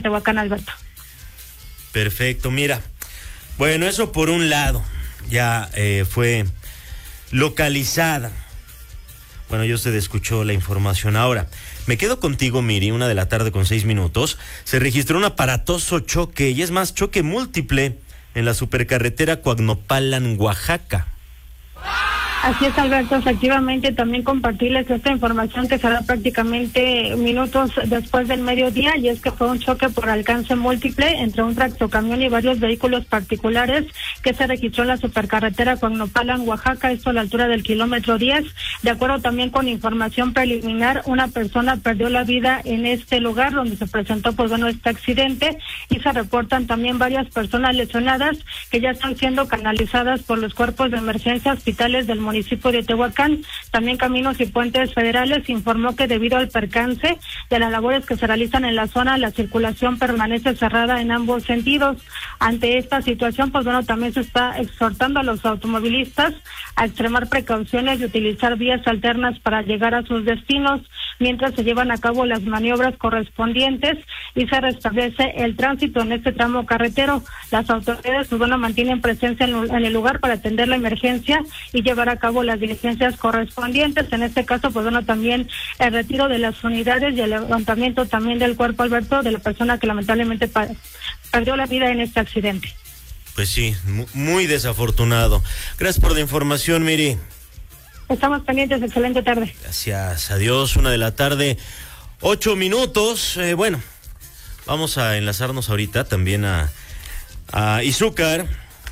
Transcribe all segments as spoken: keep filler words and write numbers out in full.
Tehuacán, Alberto. Perfecto, mira. Bueno, eso por un lado, ya eh, fue localizada. Bueno, ya usted escuchó la información. Ahora, me quedo contigo, Miri, una de la tarde con seis minutos. Se registró un aparatoso choque, y es más, choque múltiple, en la supercarretera Coagnopalan, Oaxaca. Así es, Alberto, efectivamente, también compartirles esta información que será prácticamente minutos después del mediodía, y es que fue un choque por alcance múltiple entre un tractocamión y varios vehículos particulares que se registró en la supercarretera Coagnopalan, Oaxaca, esto a la altura del kilómetro diez. De acuerdo también con información preliminar, una persona perdió la vida en este lugar donde se presentó, pues bueno, este accidente, y se reportan también varias personas lesionadas que ya están siendo canalizadas por los cuerpos de emergencia hospitales del municipio de Tehuacán. También Caminos y Puentes Federales informó que debido al percance de las labores que se realizan en la zona, la circulación permanece cerrada en ambos sentidos. Ante esta situación, pues bueno, también se está exhortando a los automovilistas a extremar precauciones y utilizar vías alternas para llegar a sus destinos, mientras se llevan a cabo las maniobras correspondientes y se restablece el tránsito en este tramo carretero. Las autoridades, pues bueno, mantienen presencia en el lugar para atender la emergencia y llevar a cabo las diligencias correspondientes. En este caso, pues bueno, también el retiro de las unidades y el levantamiento también del cuerpo, Alberto, de la persona que lamentablemente pa- perdió la vida en este accidente. Pues sí, muy desafortunado. Gracias por la información, Miri. Estamos pendientes, excelente tarde. Gracias, adiós, una de la tarde, ocho minutos. Eh, bueno, vamos a enlazarnos ahorita también a, a Izúcar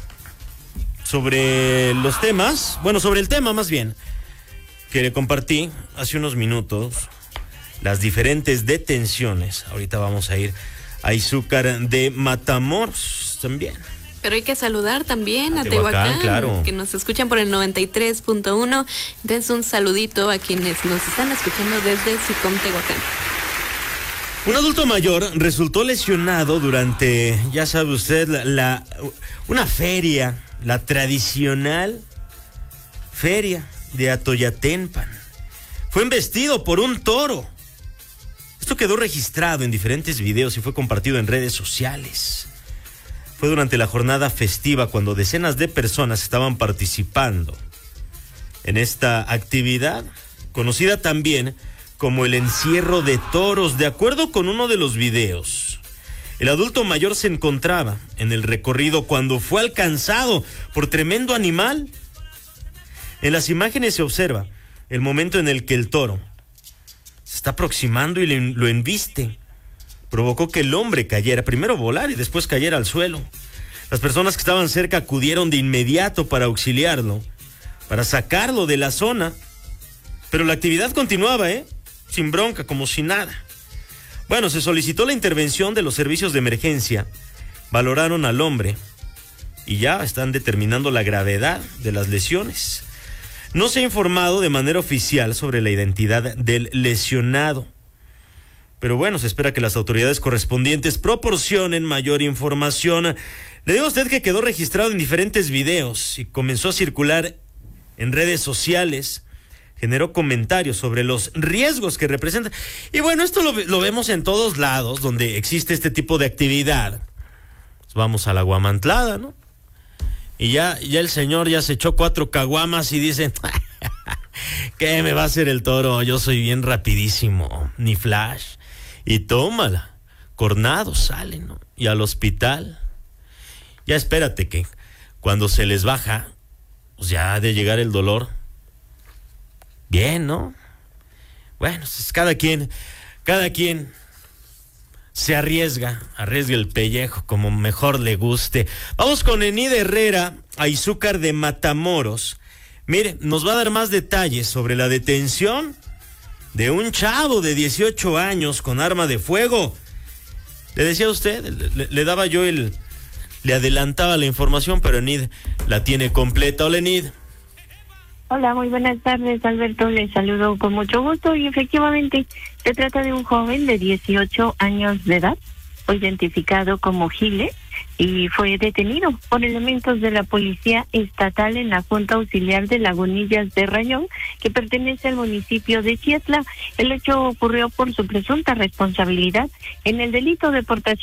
sobre los temas, bueno, sobre el tema más bien, que le compartí hace unos minutos, las diferentes detenciones. Ahorita vamos a ir a Izúcar de Matamoros también. Pero hay que saludar también a, a Tehuacán, Tehuacán, claro, que nos escuchan por el noventa y tres punto uno. Entonces, un saludito a quienes nos están escuchando desde Sicom, Tehuacán. Un adulto mayor resultó lesionado durante, ya sabe usted, la, la una feria, la tradicional feria de Atoyatenpan. Fue embestido por un toro. Esto quedó registrado en diferentes videos y fue compartido en redes sociales. Fue durante la jornada festiva cuando decenas de personas estaban participando en esta actividad, conocida también como el encierro de toros. De acuerdo con uno de los videos, el adulto mayor se encontraba en el recorrido cuando fue alcanzado por tremendo animal. En las imágenes se observa el momento en el que el toro se está aproximando y le, lo embiste. Provocó que el hombre cayera, primero volar y después cayera al suelo. Las personas que estaban cerca acudieron de inmediato para auxiliarlo, para sacarlo de la zona. Pero la actividad continuaba, ¿eh? Sin bronca, como si nada. Bueno, se solicitó la intervención de los servicios de emergencia, valoraron al hombre y ya están determinando la gravedad de las lesiones. No se ha informado de manera oficial sobre la identidad del lesionado, pero bueno, se espera que las autoridades correspondientes proporcionen mayor información. Le digo a usted que quedó registrado en diferentes videos y comenzó a circular en redes sociales. Generó comentarios sobre los riesgos que representa. Y bueno, esto lo, lo vemos en todos lados donde existe este tipo de actividad. Pues vamos a la guamantlada, ¿no? Y ya, ya el señor ya se echó cuatro caguamas y dice, ¿qué me va a hacer el toro? Yo soy bien rapidísimo, ni flash. Y tómala, cornados salen, ¿no? Y al hospital. Ya espérate que cuando se les baja, pues ya ha de llegar el dolor. Bien, ¿no? Bueno, pues cada quien, cada quien se arriesga, arriesga el pellejo como mejor le guste. Vamos con Enid Herrera a Izúcar de Matamoros. Mire, nos va a dar más detalles sobre la detención de un chavo de dieciocho años con arma de fuego. Le decía a usted, le, le daba yo el, le adelantaba la información, pero Enid la tiene completa. Hola, Enid. Hola, muy buenas tardes, Alberto. Les saludo con mucho gusto y efectivamente se trata de un joven de dieciocho años de edad, identificado como Gile, y fue detenido por elementos de la Policía Estatal en la Junta Auxiliar de Lagunillas de Rayón, que pertenece al municipio de Chietla. El hecho ocurrió por su presunta responsabilidad en el delito de portación